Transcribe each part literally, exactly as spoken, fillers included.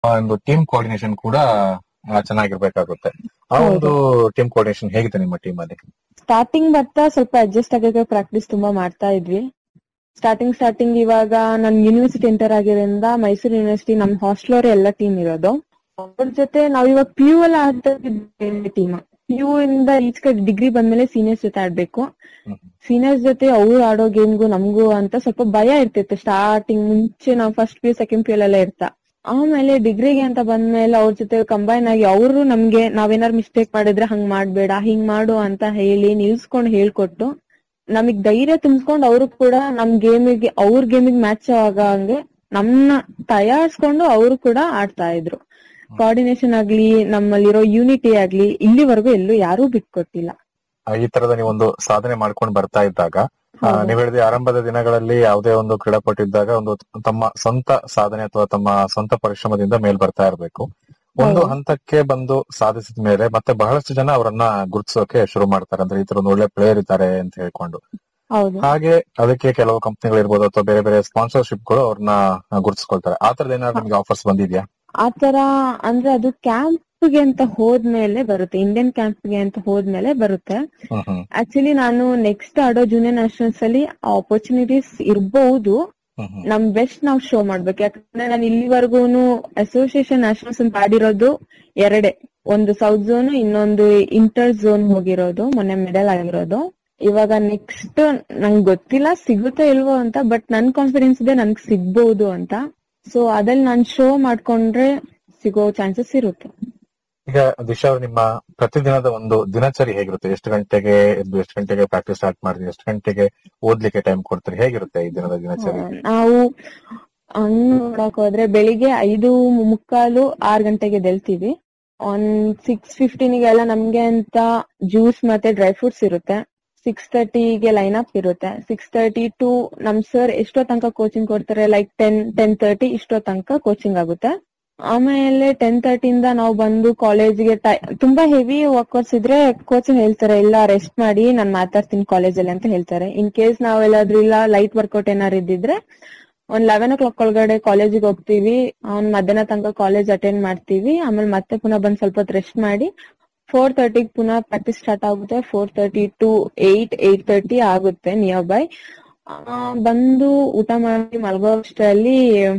ಒಂದು team coordination ಕೂಡ ಆ, ಚೆನ್ನಾಗಿರ್ಬೇಕಾಗುತ್ತೆ. ಆ ಒಂದು ಹೌದು. ಟೀಮ್ ಕೋಆರ್ಡಿನೇಷನ್ ಹೇಗಿದೆ ನಿಮ್ಮ ಟೀಮ್ ಅಲ್ಲಿ? ಸ್ಟಾರ್ಟಿಂಗ್ ಬರ್ತಾ ಸ್ವಲ್ಪ ಅಡ್ಜಸ್ಟ್ ಆಗೋಕೆ ಪ್ರಾಕ್ಟೀಸ್ ತುಂಬಾ ಮಾಡ್ತಾ ಇದ್ವಿ. ಸ್ಟಾರ್ಟಿಂಗ್ ಸ್ಟಾರ್ಟಿಂಗ್ ಇವಾಗ ನನ್ ಯೂನಿವರ್ಸಿಟಿ ಎಂಟರ್ ಆಗಿರೋದ್ರಿಂದ ಮೈಸೂರು ಯೂನಿವರ್ಸಿಟಿ ನಮ್ ಹಾಸ್ಟೆಲ್ ಅವರೇ ಎಲ್ಲ ಟೀಮ್ ಇರೋದು. ಅವ್ರ ಜೊತೆ ನಾವ್ ಇವಾಗ ಪಿ ಯು ಎಲ್ಲ ಆಡ್ತಾ ಟೀಮ್. ಪಿ ಯು ಇಂದ ಈಚ್ ಕಡೆ ಡಿಗ್ರಿ ಬಂದ್ಮೇಲೆ ಸೀನಿಯರ್ಸ್ ಜೊತೆ ಆಡ್ಬೇಕು. ಸೀನಿಯರ್ಸ್ ಜೊತೆ ಅವ್ರು ಆಡೋ ಗೇಮ್ಗೂ ನಮ್ಗೂ ಅಂತ ಸ್ವಲ್ಪ ಭಯ ಇರ್ತಿತ್ತು ಸ್ಟಾರ್ಟಿಂಗ್ ಮುಂಚೆ ನಾವ್ first P U second P U ಎಲ್ಲ ಇರ್ತಾ. ಆಮೇಲೆ ಡಿಗ್ರಿಗೆ ಅಂತ ಬಂದ್ಮೇಲೆ ಅವ್ರ ಜೊತೆ ಕಂಬೈನ್ ಆಗಿ ಅವರು ನಮ್ಗೆ ನಾವೇನಾರು ಮಿಸ್ಟೇಕ್ ಮಾಡಿದ್ರೆ ಹಂಗ್ ಮಾಡ್ಬೇಡ ಹಿಂಗ್ ಮಾಡು ಅಂತ ಹೇಳಿ ನಿಲ್ಸ್ಕೊಂಡ್ ಹೇಳ್ಕೊಟ್ಟು ನಮಗ್ ಧೈರ್ಯ ತುಂಬಿಸ್ಕೊಂಡ್ ಅವರು ಕೂಡ ನಮ್ ಗೇಮಿಗೆ ಅವ್ರ ಗೇಮಿಗೆ ಮ್ಯಾಚ್ ಆಗಂಗೆ ನಮ್ನ ತಯಾರಿಸ್ಕೊಂಡು ಅವರು ಕೂಡ ಆಡ್ತಾ ಇದ್ರು. ಕೋಆರ್ಡಿನೇಷನ್ ಆಗ್ಲಿ ನಮ್ಮಲ್ಲಿರೋ ಯೂನಿಟಿ ಆಗ್ಲಿ ಇಲ್ಲಿವರೆಗೂ ಎಲ್ಲೂ ಯಾರೂ ಬಿಟ್ಕೊಟ್ಟಿಲ್ಲ. ಆ, ಈ ತರದ ನೀವೊಂದು ಸಾಧನೆ ಮಾಡ್ಕೊಂಡು ಬರ್ತಾ ಇದ್ದಾಗ ಆ, ಹೌದು. ನೀವ್ ಹೇಳಿದ್ರೆ ಆರಂಭದ ದಿನಗಳಲ್ಲಿ ಯಾವುದೇ ಒಂದು ಕ್ರೀಡಾಪಟು ಇದ್ದಾಗ ಒಂದು ತಮ್ಮ ಸ್ವಂತ ಸಾಧನೆ ಅಥವಾ ತಮ್ಮ ಸ್ವಂತ ಪರಿಶ್ರಮದಿಂದ ಮೇಲ್ ಬರ್ತಾ ಇರಬೇಕು. ಒಂದು ಹೌದು. ಹಂತಕ್ಕೆ ಬಂದು ಸಾಧಿಸಿದ ಮೇಲೆ ಮತ್ತೆ ಬಹಳಷ್ಟು ಜನ ಅವರನ್ನ ಗುರುತಿಸೋಕೆ ಶುರು ಮಾಡ್ತಾರೆ. ಅಂದ್ರೆ ಈ ತರ ಒಂದು ಒಳ್ಳೆ ಪ್ಲೇಯರ್ ಇದ್ದಾರೆ ಅಂತ ಹೇಳ್ಕೊಂಡು. ಹೌದು. ಹಾಗೆ ಅದಕ್ಕೆ ಕೆಲವು ಕಂಪನಿಗಳು ಇರ್ಬೋದು ಅಥವಾ ಬೇರೆ ಬೇರೆ ಸ್ಪಾನ್ಸರ್ಶಿಪ್ ಗಳು ಅವ್ರನ್ನ ಗುರುತಿಸ್ಕೊಳ್ತಾರೆ. ಆ ತರದ ಏನಾದ್ರು ನಿಮ್ಗೆ ಆಫರ್ಸ್ ಬಂದಿದ್ಯಾ? ಆತರ ಅಂದ್ರೆ ಅದು ಕ್ಯಾಂಪ್ಗೆ ಅಂತ ಹೋದ್ಮೇಲೆ ಬರುತ್ತೆ, ಇಂಡಿಯನ್ ಕ್ಯಾಂಪ್ಗೆ ಅಂತ ಹೋದ್ಮೇಲೆ ಬರುತ್ತೆ. ಹ್ಮ್ ಹ್ಮ್ ಆಕ್ಚುಲಿ ನಾನು ನೆಕ್ಸ್ಟ್ ಆಡೋ ಜೂನಿಯರ್ ನ್ಯಾಷನಲ್ಸ್ ಅಲ್ಲಿ ಆಪರ್ಚುನಿಟೀಸ್ ಇರ್ಬಹುದು. ಹ್ಮ್ ಹ್ಮ್ ನಮ್ ಬೆಸ್ಟ್ ನಾವ್ ಶೋ ಮಾಡ್ಬೇಕು. ಯಾಕಂದ್ರೆ ನಾನು ಇಲ್ಲಿವರೆಗೂನು ಅಸೋಸಿಯೇಷನ್ ನ್ಯಾಷನಲ್ಸ್ ಅಂತ ಆಡಿರೋದು ಎರಡೇ, ಒಂದು ಸೌತ್ ಝೋನ್ ಇನ್ನೊಂದು ಇಂಟರ್ ಝೋನ್ ಹೋಗಿರೋದು, ಮೊನ್ನೆ ಮೆಡಲ್ ಆಗಿರೋದು. ಇವಾಗ ನೆಕ್ಸ್ಟ್ ನಂಗೆ ಗೊತ್ತಿಲ್ಲ ಸಿಗುತ್ತೋ ಇಲ್ವೋ ಅಂತ, ಬಟ್ ನನ್ ಕಾನ್ಫಿಡೆನ್ಸ್ ಇದೆ ನನ್ಗೆ ಸಿಗ್ಬಹುದು ಅಂತ. ಸೊ ಅದ್ರಲ್ಲಿ ನಾನ್ ಶೋ ಮಾಡ್ಕೊಂಡ್ರೆ ಸಿಗೋ ಚಾನ್ಸಸ್ ಇರುತ್ತೆ. ಈಗ ದಿಶಾ ಅವ್ರು, ನಿಮ್ಮ ಪ್ರತಿದಿನದ ಒಂದು ದಿನಚರಿ ಹೇಗಿರುತ್ತೆ? ಎಷ್ಟು ಗಂಟೆಗೆ ಎದ್ದು ಎಷ್ಟು ಗಂಟೆಗೆ ಪ್ರಾಕ್ಟೀಸ್ ಸ್ಟಾರ್ಟ್ ಮಾಡ್ತೀರಿ? ಎಷ್ಟು ಗಂಟೆಗೆ ಓದ್ಲಿಕ್ಕೆ ಟೈಮ್ ಕೊಡ್ತೀರಿ? ಹೇಗಿರುತ್ತೆ ಈ ದಿನದ ದಿನಚರಿ? ನಾವು ಹಂಗ್ ನೋಡಕ್ ಹೋದ್ರೆ ಬೆಳಿಗ್ಗೆ ಐದು ಮುಕ್ಕಾಲು ಆರ್ ಗಂಟೆಗೆ ಎದ್ದೇಳ್ತೀವಿ. ಒಂದ್ ಸಿಕ್ಸ್ ಫಿಫ್ಟೀನ್ಗೆಲ್ಲ ನಮ್ಗೆ ಅಂತ ಜ್ಯೂಸ್ ಮತ್ತೆ ಡ್ರೈ ಫ್ರೂಟ್ಸ್ ಇರುತ್ತೆ. ಸಿಕ್ಸ್ ತರ್ಟಿಗೆ ಲೈನ್ ಅಪ್ ಇರುತ್ತೆ. ಸಿಕ್ಸ್ ತರ್ಟಿ ಟು ನಮ್ ಸರ್ ಎಷ್ಟೋ ತನಕ ಕೋಚಿಂಗ್ ಕೊಡ್ತಾರೆ, ಲೈಕ್ ಟೆನ್ ಟೆನ್ ತರ್ಟಿ ಇಷ್ಟೋ ತನಕ ಕೋಚಿಂಗ್ ಆಗುತ್ತೆ. ಆಮೇಲೆ ಟೆನ್ ತರ್ಟಿಯಿಂದ ನಾವು ಬಂದು ಕಾಲೇಜ್ಗೆ ತುಂಬಾ ಹೆವಿ ವರ್ಕೌಟ್ಸ್ ಇದ್ರೆ ಕೋಚ್ ಹೇಳ್ತಾರೆ ಇಲ್ಲ ರೆಸ್ಟ್ ಮಾಡಿ ನಾನ್ ಮಾತಾಡ್ತೀನಿ ಕಾಲೇಜಲ್ಲಿ ಅಂತ ಹೇಳ್ತಾರೆ. ಇನ್ ಕೇಸ್ ನಾವೆಲ್ಲಾದ್ರೂ ಇಲ್ಲ ಲೈಟ್ ವರ್ಕೌಟ್ ಏನಾರು ಇದ್ದಿದ್ರೆ ಒಂದ್ ಲೆವೆನ್ ಓ ಕ್ಲಾಕ್ ಒಳಗಡೆ ಕಾಲೇಜಿಗೆ ಹೋಗ್ತೀವಿ. ಒಂದ್ ಮಧ್ಯಾಹ್ನ ತನಕ ಕಾಲೇಜ್ ಅಟೆಂಡ್ ಮಾಡ್ತೀವಿ. ಆಮೇಲೆ ಮತ್ತೆ ಪುನಃ ಬಂದ್ ಸ್ವಲ್ಪ ಹೊತ್ತು ರೆಸ್ಟ್ ಮಾಡಿ ಫೋರ್ ತರ್ಟಿಗೆ ಪುನಃ ಪ್ರಾಕ್ಟೀಸ್ ಸ್ಟಾರ್ಟ್ ಆಗುತ್ತೆ. Four thirty to eight eight thirty ಆಗುತ್ತೆ ನಿಯರ್ ಬೈ. ಬಂದು ಊಟ ಮಾಡಿ ಮಲ್ಗೋ ಅಷ್ಟರಲ್ಲಿ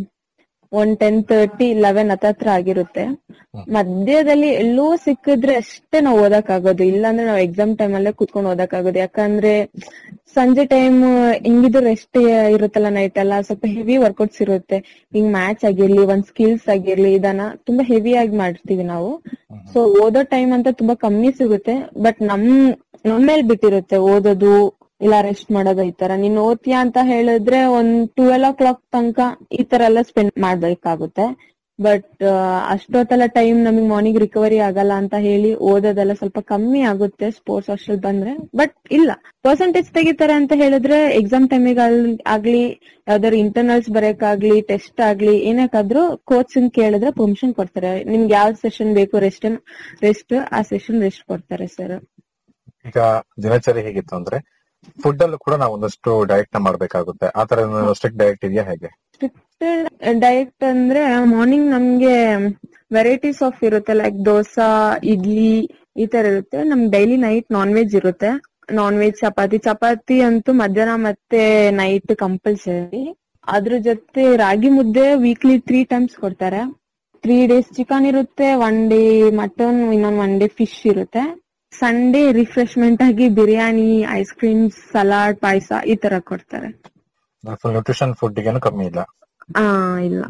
ಒಂದ್ ಟೆನ್ ತರ್ಟಿ ಲೆವೆನ್ ಹತ್ತತ್ರ ಆಗಿರುತ್ತೆ. ಮಧ್ಯದಲ್ಲಿ ಎಲ್ಲೋ ಸಿಕ್ಕಿದ್ರೆ ಅಷ್ಟೇ ನಾವ್ ಓದಕ್ ಆಗೋದು, ಇಲ್ಲಾಂದ್ರೆ ನಾವ್ ಎಕ್ಸಾಮ್ ಟೈಮ್ ಅಲ್ಲೇ ಕುತ್ಕೊಂಡು ಓದಕ್ ಆಗೋದು. ಯಾಕಂದ್ರೆ ಸಂಜೆ ಟೈಮ್ ಹಿಂಗಿದ್ರು ರೆಸ್ಟ್ ಇರುತ್ತಲ್ಲ, ನೈಟ್ ಎಲ್ಲ ಸ್ವಲ್ಪ ಹೆವಿ ವರ್ಕೌಟ್ಸ್ ಇರುತ್ತೆ. ಹಿಂಗ್ ಮ್ಯಾಚ್ ಆಗಿರ್ಲಿ ಒಂದ್ ಸ್ಕಿಲ್ಸ್ ಆಗಿರ್ಲಿ ಇದನ್ನ ತುಂಬಾ ಹೆವಿ ಆಗಿ ಮಾಡ್ತೀವಿ ನಾವು. ಸೊ ಓದೋ ಟೈಮ್ ಅಂತ ತುಂಬಾ ಕಮ್ಮಿ ಸಿಗುತ್ತೆ. ಬಟ್ ನಮ್ ನಮ್ಮೇಲ್ ಬಿಟ್ಟಿರುತ್ತೆ ಓದೋದು ಇಲ್ಲ ರೆಸ್ಟ್ ಮಾಡೋದು. ಈ ತರ ನೀನ್ ಓದ್ತೀಯಾ ಅಂತ ಹೇಳಿದ್ರೆ ಒಂದ್ ಟ್ವೆಲ್ ಓ ಕ್ಲಾಕ್ ತನಕ ಈ ತರ ಎಲ್ಲ ಸ್ಪೆಂಡ್ ಮಾಡ್ಬೇಕಾಗುತ್ತೆ. ಬಟ್ ಅಷ್ಟೊತ್ತೆಲ್ಲ ಟೈಮ್ ನಮಗ್ ಮಾರ್ನಿಂಗ್ ರಿಕವರಿ ಆಗಲ್ಲ ಅಂತ ಹೇಳಿ ಓದೋದೆಲ್ಲ ಸ್ವಲ್ಪ ಕಮ್ಮಿ ಆಗುತ್ತೆ ಸ್ಪೋರ್ಟ್ಸ್ ಹಾಸ್ಟೆಲ್ ಬಂದ್ರೆ. ಬಟ್ ಇಲ್ಲ ಪರ್ಸೆಂಟೇಜ್ ತೆಗಿತಾರೆ ಅಂತ ಹೇಳಿದ್ರೆ ಎಕ್ಸಾಮ್ ಟೈಮಿಗೆ ಆಗ್ಲಿ ಯಾವ್ದಾದ್ರು ಇಂಟರ್ನಲ್ಸ್ ಬರೆಯಕ್ಕಾಗ್ಲಿ ಟೆಸ್ಟ್ ಆಗ್ಲಿ ಏನಕ್ಕಾದ್ರೂ ಕೋಚಿಂಗ್ ಕೇಳಿದ್ರೆ ಪರ್ಮಿಷನ್ ಕೊಡ್ತಾರೆ. ನಿಮ್ಗೆ ಯಾವ ಸೆಷನ್ ಬೇಕು ರೆಸ್ಟ್ ರೆಸ್ಟ್ ಆ ಸೆಷನ್ ರೆಸ್ಟ್ ಕೊಡ್ತಾರೆ ಸರ್. ಈಗ ದಿನಚರಿ ಹೇಗಿತ್ತು ಅಂದ್ರೆ ಫುಡ್ ಅಲ್ಲೂ ಕೂಡ ನಾವು ಒಂದಷ್ಟು ಡಯಟ್ ನ ಮಾಡ್ಬೇಕಾಗುತ್ತೆ. ಆ ತರ ಸ್ಟ್ರಿಕ್ಟ್ ಡಯಟ್ ಇದೆಯಾ ಹೇಗೆ? ಸ್ಟ್ರಿಕ್ಟ್ ಡಯಟ್ ಅಂದ್ರೆ ಮಾರ್ನಿಂಗ್ ನಮ್ಗೆ ವೆರೈಟೀಸ್ ಆಫ್ ಇರುತ್ತೆ, ಲೈಕ್ ದೋಸಾ ಇಡ್ಲಿ ಈ ತರ ಇರುತ್ತೆ. ನಮ್ಗೆ ಡೈಲಿ ನೈಟ್ ನಾನ್ ವೆಜ್ ಇರುತ್ತೆ. ನಾನ್ ವೆಜ್ ಚಪಾತಿ ಚಪಾತಿ ಅಂತೂ ಮಧ್ಯಾಹ್ನ ಮತ್ತೆ ನೈಟ್ ಕಂಪಲ್ಸರಿ. ಅದ್ರ ಜೊತೆ ರಾಗಿ ಮುದ್ದೆ ವೀಕ್ಲಿ ತ್ರೀ ಟೈಮ್ಸ್ ಕೊಡ್ತಾರೆ. ತ್ರೀ ಡೇಸ್ ಚಿಕನ್ ಇರುತ್ತೆ, ಒನ್ ಡೇ ಮಟನ್, ಇನ್ನೊಂದ್ ಒನ್ ಡೇ ಫಿಶ್ ಇರುತ್ತೆ. ಸಂಡೇ ರಿಫ್ರೆಶ್ಮೆಂಟ್ ಆಗಿ ಬಿರಿಯಾನಿ, ಐಸ್ ಕ್ರೀಮ್, ಸಲಾಡ್, ಪಾಯಸ ಈ ತರ ಕೊಡ್ತಾರೆ. ನ್ಯೂಟ್ರಿಷನ್ ಫುಡ್ ಗೆನು ಕಮ್ಮಿ ಇಲ್ಲ. ಆ ಇಲ್ಲ.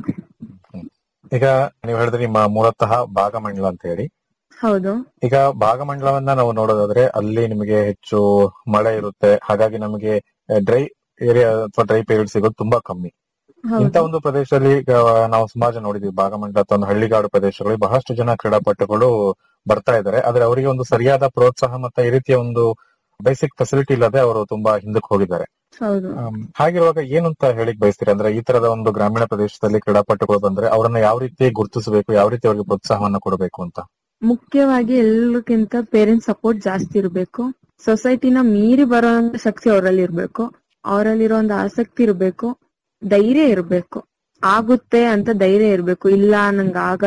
ಈಗ ನೀವು ಹೇಳಿದ್ರೆ ನಿಮ್ಮ ಮೂಲತಃ ಭಾಗಮಂಡಲ ಅಂತ ಹೇಳಿ. ಹೌದು. ಈಗ ಭಾಗಮಂಡಲವನ್ನ ನಾವು ನೋಡೋದಾದ್ರೆ ಅಲ್ಲಿ ನಿಮಗೆ ಹೆಚ್ಚು ಮಳೆ ಇರುತ್ತೆ. ಹಾಗಾಗಿ ನಮಗೆ ಡ್ರೈ ಏರಿಯಾ ಅಥವಾ ಡ್ರೈ ಪೀರಿಯಡ್ ಸಿಗೋದು ತುಂಬಾ ಕಮ್ಮಿ. ಇಂತ ಒಂದು ಪ್ರದೇಶದಲ್ಲಿ ಈಗ ನಾವು ಸಮಾಜ ನೋಡಿದೀವಿ, ಭಾಗಮಂಡಲ ಅಥವಾ ಒಂದು ಹಳ್ಳಿಗಾಡು ಪ್ರದೇಶಗಳಲ್ಲಿ ಬಹಳಷ್ಟು ಜನ ಕ್ರೀಡಾಪಟುಗಳು ಬರ್ತಾ ಇದ್ದಾರೆ. ಆದ್ರೆ ಅವರಿಗೆ ಒಂದು ಸರಿಯಾದ ಪ್ರೋತ್ಸಾಹ ಮತ್ತೆ ಈ ರೀತಿಯ ಒಂದು ಬೇಸಿಕ್ ಫೆಸಿಲಿಟಿ ಇಲ್ಲದೆ ಅವರು ತುಂಬಾ ಹಿಂದಕ್ಕೆ ಹೋಗಿದ್ದಾರೆ. ಹಾಗಿರುವಾಗ ಏನು ಅಂತ ಹೇಳಿಕ್ ಬಯಸ್ತೀರಿ? ಅಂದ್ರೆ ಈ ತರದ ಒಂದು ಗ್ರಾಮೀಣ ಪ್ರದೇಶದಲ್ಲಿ ಕ್ರೀಡಾಪಟುಗಳು ಬಂದ್ರೆ ಅವರನ್ನ ಯಾವ ರೀತಿ ಗುರುತಿಸಬೇಕು, ಯಾವ ರೀತಿ ಅವರಿಗೆ ಪ್ರೋತ್ಸಾಹವನ್ನ ಕೊಡಬೇಕು ಅಂತ? ಮುಖ್ಯವಾಗಿ ಎಲ್ಲಕ್ಕಿಂತ ಪೇರೆಂಟ್ಸ್ ಸಪೋರ್ಟ್ ಜಾಸ್ತಿ ಇರಬೇಕು. ಸೊಸೈಟಿನ ಮೀರಿ ಬರೋ ಶಕ್ತಿ ಅವರಲ್ಲಿ ಇರ್ಬೇಕು. ಅವರಲ್ಲಿರೋ ಒಂದು ಆಸಕ್ತಿ ಇರ್ಬೇಕು, ಧೈರ್ಯ ಇರ್ಬೇಕು. ಆಗುತ್ತೆ ಅಂತ ಧೈರ್ಯ ಇರ್ಬೇಕು. ಇಲ್ಲ ನಂಗೆ ಆಗ